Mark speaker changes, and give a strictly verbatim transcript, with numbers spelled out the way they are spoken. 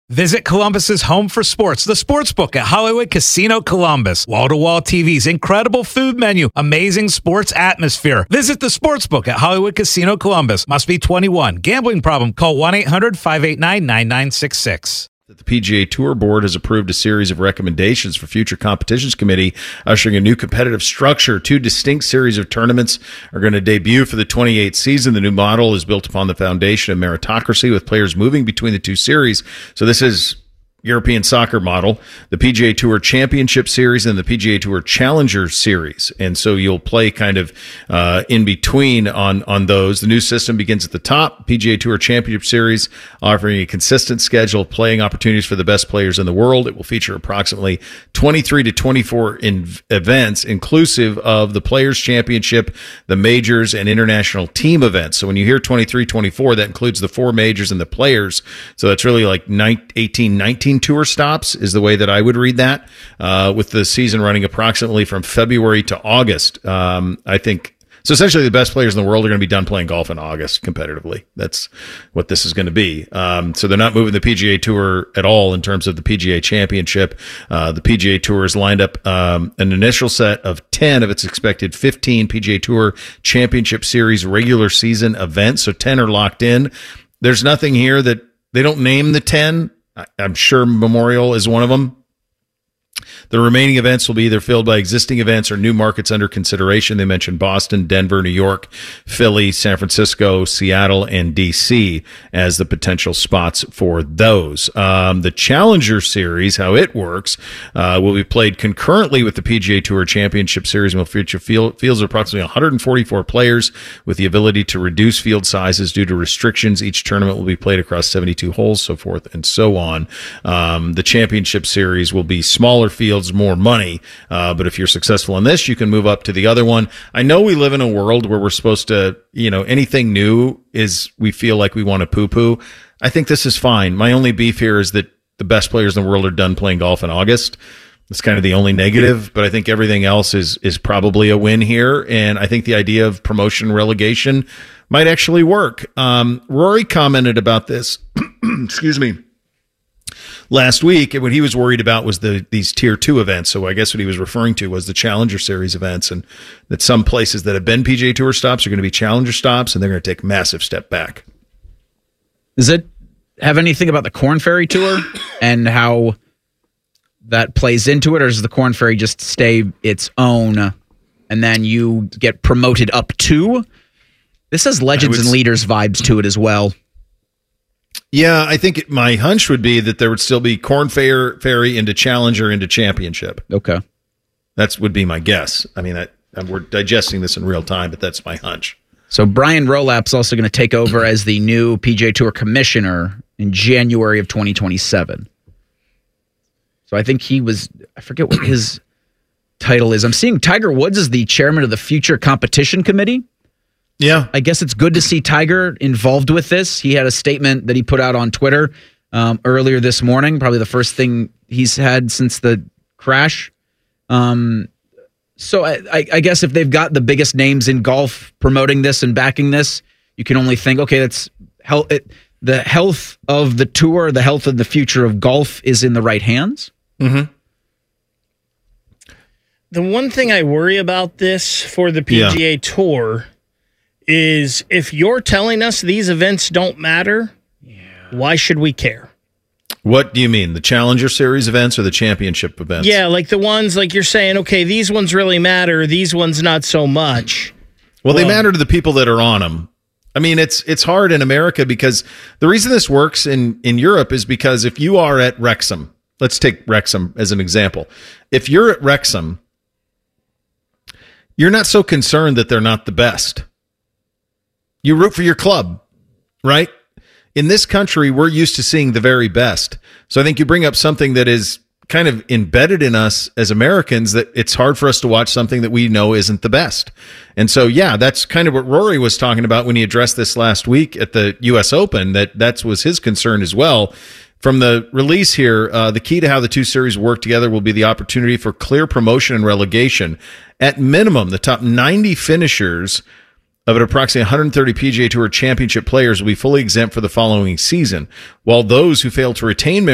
Speaker 1: Visit Columbus's home for sports, the Sportsbook at Hollywood Casino Columbus. Wall-to-wall T Vs, incredible food menu, amazing sports atmosphere. Visit the Sportsbook at Hollywood Casino Columbus. Must be twenty-one. Gambling problem? Call one eight hundred five eight nine nine nine six six.
Speaker 2: The P G A Tour Board has approved a series of recommendations for future competitions committee, ushering a new competitive structure. Two distinct series of tournaments are going to debut for the twenty-eighth season. The new model is built upon the foundation of meritocracy, with players moving between the two series. So this is European soccer model, the P G A Tour Championship Series and the P G A Tour Challenger Series. And so you'll play kind of uh, in between on, on those. The new system begins at the top. P G A Tour Championship Series offering a consistent schedule of playing opportunities for the best players in the world. It will feature approximately twenty-three to twenty-four in events, inclusive of the Players Championship, the majors, and international team events. So when you hear twenty-three, twenty-four, that includes the four majors and the players. So that's really like eighteen, nineteen tour stops is the way that I would read that, uh, with the season running approximately from February to August. Um, I think, so essentially the best players in the world are going to be done playing golf in August competitively. That's what this is going to be. Um, so they're not moving the P G A Tour at all in terms of the P G A Championship. Uh, the P G A Tour has lined up um, an initial set of ten of its expected fifteen P G A Tour Championship Series regular season events. So ten are locked in. There's nothing here that they don't name the ten. I'm sure Memorial is one of them. The remaining events will be either filled by existing events or new markets under consideration. They mentioned Boston, Denver, New York, Philly, San Francisco, Seattle, and D C as the potential spots for those. Um, the Challenger Series, how it works, uh, will be played concurrently with the P G A Tour Championship Series and will feature field, fields of approximately one hundred forty-four players with the ability to reduce field sizes due to restrictions. Each tournament will be played across seventy-two holes, so forth and so on. Um, the Championship Series will be smaller fields, more money, uh, but if you're successful in this, you can move up to the other one. I know we live in a world where we're supposed to, you know, anything new is, we feel like we want to poo-poo. I think this is fine. My only beef here is that the best players in the world are done playing golf in August. That's kind of the only negative, but I think everything else is is probably a win here, and I think the idea of promotion relegation might actually work. Um, Rory commented about this, excuse me, last week, and what he was worried about was the these tier two events. So I guess what he was referring to was the Challenger Series events, and that some places that have been P G A Tour stops are going to be Challenger stops, and they're going to take a massive step back.
Speaker 3: Does it have anything about the Korn Ferry Tour and how that plays into it, or does the Korn Ferry just stay its own and then you get promoted up to? This has Legends and Leaders vibes to it as well.
Speaker 2: Yeah, I think it, my hunch would be that there would still be Korn Ferry into Challenger into Championship.
Speaker 3: Okay.
Speaker 2: That would be my guess. I mean, I, we're digesting this in real time, but that's my hunch.
Speaker 3: So Brian Rolap's also going to take over as the new P G A Tour commissioner in January of twenty twenty-seven. So I think he was, I forget what his title is. I'm seeing Tiger Woods as the chairman of the Future Competition Committee.
Speaker 2: Yeah.
Speaker 3: I guess it's good to see Tiger involved with this. He had a statement that he put out on Twitter um, earlier this morning, probably the first thing he's had since the crash. Um, so I, I, I guess if they've got the biggest names in golf promoting this and backing this, you can only think, okay, that's health, it, the health of the tour, the health of the future of golf is in the right hands.
Speaker 2: Mm-hmm.
Speaker 4: The one thing I worry about this for the P G A yeah. Tour is if you're telling us these events don't matter, yeah. why should we care?
Speaker 2: What do you mean? The Challenger Series events or the championship events?
Speaker 4: Yeah, like the ones like you're saying, okay, these ones really matter, these ones not so much.
Speaker 2: Well, well, they matter to the people that are on them. I mean, it's it's hard in America because the reason this works in, in Europe is because if you are at Wrexham, let's take Wrexham as an example. If you're at Wrexham, you're not so concerned that they're not the best. You root for your club, right? In this country, we're used to seeing the very best. So I think you bring up something that is kind of embedded in us as Americans, that it's hard for us to watch something that we know isn't the best. And so, yeah, that's kind of what Rory was talking about when he addressed this last week at the U S Open, that that was his concern as well. From the release here, uh, the key to how the two series work together will be the opportunity for clear promotion and relegation. At minimum, the top ninety finishers of an approximately one hundred thirty P G A Tour Championship players will be fully exempt for the following season, while those who fail to retain